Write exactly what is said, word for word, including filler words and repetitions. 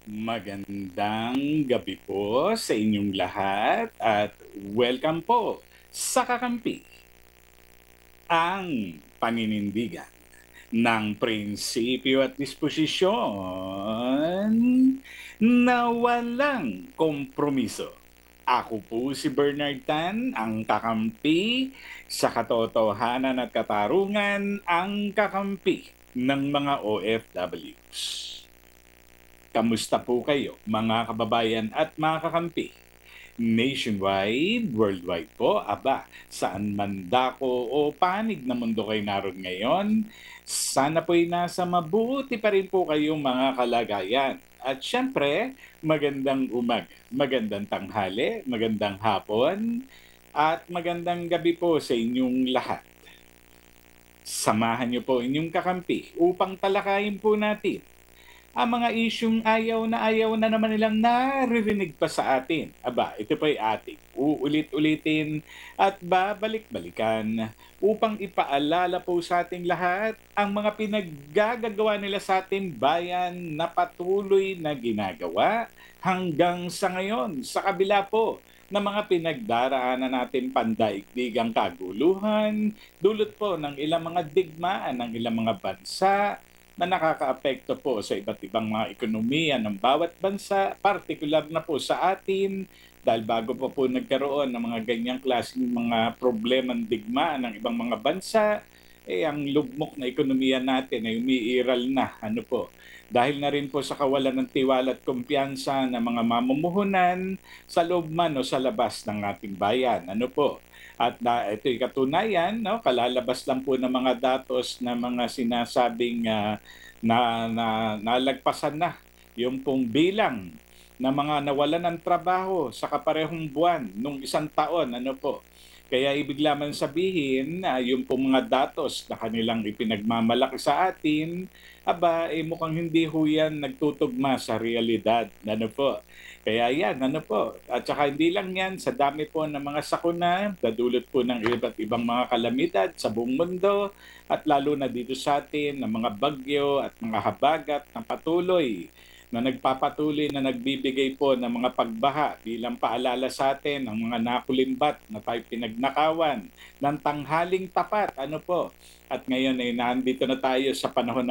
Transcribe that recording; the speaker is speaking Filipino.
Magandang gabi po sa inyong lahat at welcome po sa Kakampi, ang paninindigan ng prinsipyo at disposisyon na walang kompromiso. Ako po si Bernard Tan, ang kakampi sa katotohanan at katarungan, ang kakampi ng mga O F Ws. Kamusta po kayo, mga kababayan at mga kakampi? Nationwide, worldwide po, aba, saan man dako o panig na mundo kayo naroon ngayon, sana po'y nasa mabuti pa rin po kayong mga kalagayan. At syempre, magandang umaga, magandang tanghali, magandang hapon, at magandang gabi po sa inyong lahat. Samahan niyo po inyong kakampi upang talakayin po natin ang mga isyung ayaw na ayaw na naman nilang naririnig pa sa atin. Aba, ito po'y ating uulit-ulitin at babalik-balikan upang ipaalala po sa ating lahat ang mga pinaggagawa nila sa ating bayan na patuloy na ginagawa hanggang sa ngayon. Sa kabila po ng mga pinagdaraanan natin pandaigdigang kaguluhan, dulot po ng ilang mga digmaan ng ilang mga bansa, na nakakaapekto po sa iba't ibang mga ekonomiya ng bawat bansa, partikular na po sa atin, dahil bago pa po nagkaroon ng mga ganyang klaseng mga problema ng digmaan ng ibang mga bansa, eh ang lugmok na ekonomiya natin ay umiiral na. Ano po? Dahil na rin po sa kawalan ng tiwala at kumpiyansa ng mga mamumuhunan sa loob man o sa labas ng ating bayan. Ano po? At na, ito'y katunayan, no? Kalalabas lang po ng mga datos na mga sinasabing uh, na, na nalagpasan na yung pong bilang na mga nawalan ng trabaho sa kaparehong buwan nung isang taon. Ano po? Kaya ibig lamang sabihin na uh, yung pong mga datos na kanilang ipinagmamalaki sa atin, aba, eh, mukhang hindi ho yan nagtutugma sa realidad. Ano po? Kaya yan, ano po. At saka hindi lang yan, sa dami po ng mga sakuna, dadulot po ng iba't ibang mga kalamidad sa buong mundo, at lalo na dito sa atin, ng mga bagyo at mga habagat na patuloy na nagpapatuloy na nagbibigay po ng mga pagbaha bilang paalala sa atin ng mga nakulimbat na tayo pinagnakawan ng tanghaling tapat. Ano po? At ngayon ay nandito na tayo sa panahon